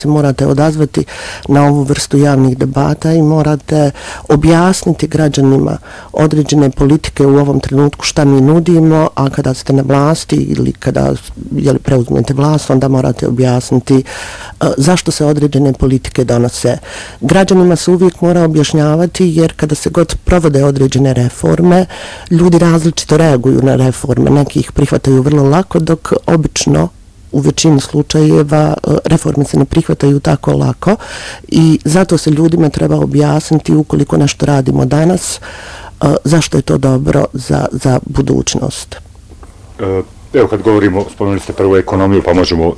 morate odazvati na ovu vrstu javnih debata i morate objasniti građanima određene politike u ovom trenutku šta mi nudimo, a kada ste na vlasti ili kada preuzmete vlast, onda morate objasniti zašto se određene politike donose. Građanima se uvijek mora objašnjavati, jer kada se god provode određene reforme, ljudi različito reaguju na reforme. Neki ih prihvataju vrlo lako, dok obično u većini slučajeva reforme se ne prihvataju tako lako i zato se ljudima treba objasniti, ukoliko nešto radimo danas, zašto je to dobro za budućnost. Evo, kad govorimo, spomenuli ste prvo ekonomiju, pa možemo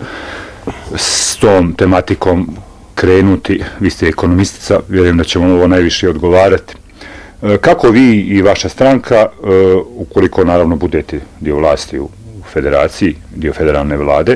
s tom tematikom krenuti. Vi ste ekonomistica, vjerujem da ćemo ovo najviše odgovarati. Kako vi i vaša stranka, ukoliko naravno budete dio vlasti u federaciji, dio federalne vlade,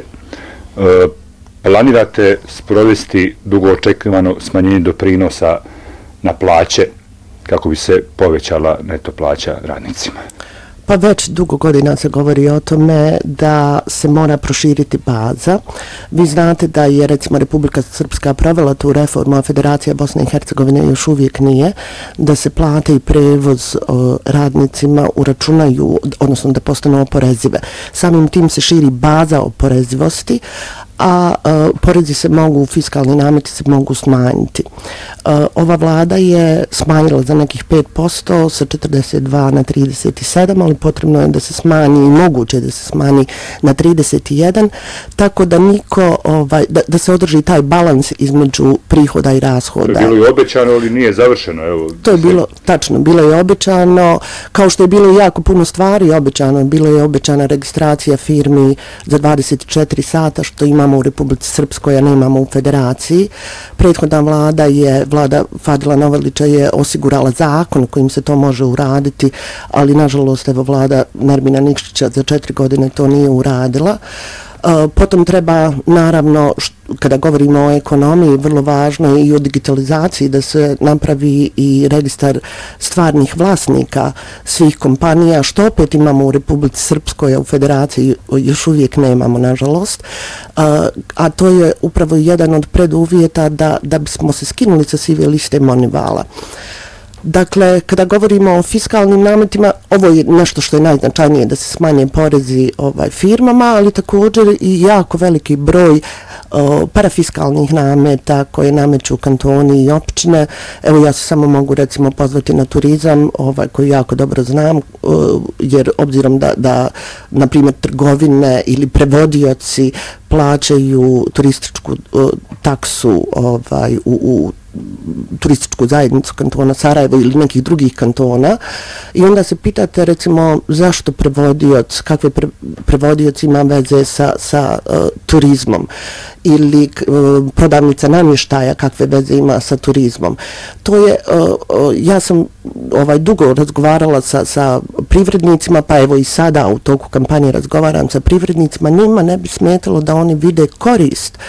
planirate sprovesti dugo očekivano smanjenje doprinosa na plaće kako bi se povećala neto plaća radnicima? Pa već dugo godina se govori o tome da se mora proširiti baza. Vi znate da je recimo Republika Srpska provela tu reformu, a Federacija Bosne i Hercegovine još uvijek nije, da se plate i prevoz radnicima uračunaju, odnosno da postanu oporezive. Samim tim se širi baza oporezivosti, a porezi se mogu, fiskalni nameti se mogu smanjiti. Ova vlada je smanjila za nekih 5%, sa 42 na 37, ali potrebno je da se smanji i moguće da se smanji na 31, tako da da se održi taj balans između prihoda i rashoda. To je bilo i obećano, ali nije završeno. Evo, to je bilo, tačno, bilo je obećano, kao što je bilo jako puno stvari obećano. Bilo je obećana registracija firmi za 24 sata, što imamo u Republici Srpskoj, a nemamo u Federaciji. Prethodna vlada Fadila Novalića je osigurala zakon kojim se to može uraditi, ali nažalost vlada Nermina Nikšića za 4 godine to nije uradila. Potom treba, naravno, kada govorimo o ekonomiji, vrlo važno je i o digitalizaciji da se napravi i registar stvarnih vlasnika svih kompanija, što opet imamo u Republici Srpskoj, a u Federaciji još uvijek nemamo, nažalost. A to je upravo jedan od preduvjeta da bismo se skinuli sa sive liste Monivala. Dakle, kada govorimo o fiskalnim nametima, ovo je nešto što je najznačajnije, da se smanje porezi firmama, ali također i jako veliki broj parafiskalnih nameta koje nameću kantoni i općine. Evo, ja se samo mogu recimo pozvati na turizam, koji jako dobro znam, jer obzirom da na primjer trgovine ili prevodioci plaćaju turističku taksu u turističku zajednicu kantona Sarajevo ili nekih drugih kantona, i onda se pitate recimo zašto prevodioc, kakve prevodioc ima veze sa turizmom, ili prodavnica namještaja kakve veze ima sa turizmom. To je, ja sam dugo razgovarala sa privrednicima, pa evo i sada u toku kampanje razgovaram sa privrednicima, njima ne bi smetalo da oni vide korist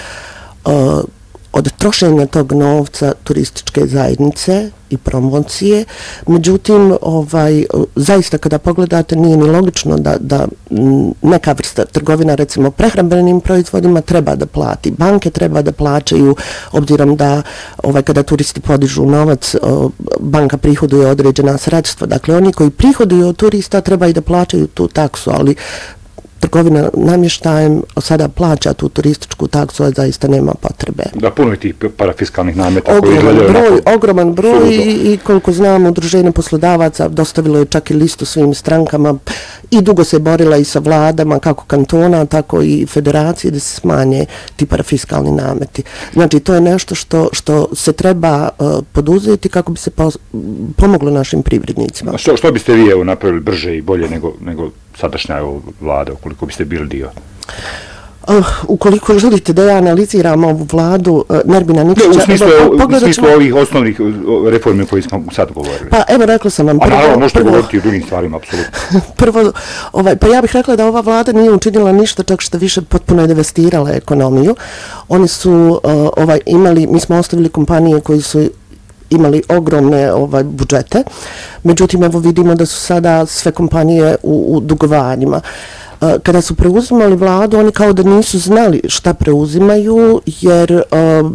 od trošenja tog novca turističke zajednice i promocije. Međutim, zaista kada pogledate, nije ni logično da neka vrsta trgovina, recimo prehrambenim proizvodima, treba da plati. Banke treba da plaćaju, obzirom da kada turisti podižu novac, banka prihoduje određena sredstva. Dakle, oni koji prihoduju od turista treba i da plaćaju tu taksu, ali trgovina namještajem sada plaća tu turističku taksu, a zaista nema potrebe. Da, puno je tih parafiskalnih nameta. Ogroman broj i koliko znam, Udruženje poslodavaca dostavilo je čak i listu svim strankama i dugo se borila i sa vladama, kako kantona, tako i federacije, da se smanje ti parafiskalni nameti. Znači, to je nešto što se treba poduzeti kako bi se pomoglo našim privrednicima. Što biste vi napravili brže i bolje nego sadašnja vlada, ukoliko biste bili dio? Ukoliko želite da ja analiziram ovu vladu Nermina Nikšića... U smislu ovih osnovnih reformi koje smo sad govorili. Pa evo, rekla sam vam... A naravno, možete govoriti o drugim stvarima, apsolutno. Prvo, pa ja bih rekla da ova vlada nije učinila ništa, čak što više potpuno je devastirala ekonomiju. Oni su imali, mi smo ostavili kompanije koji su imali ogromne budžete, međutim, evo vidimo da su sada sve kompanije u dugovanjima. Kada su preuzimali vladu, oni kao da nisu znali šta preuzimaju, jer